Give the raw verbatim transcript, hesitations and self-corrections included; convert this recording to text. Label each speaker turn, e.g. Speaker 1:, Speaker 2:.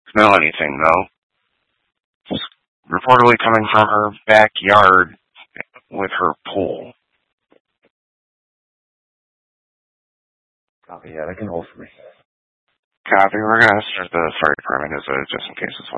Speaker 1: smell anything, though. It's reportedly coming from her backyard with her pool.
Speaker 2: Copy, yeah, that can hold for me.
Speaker 1: Copy. We're going to start the fire department as a, just in case as well.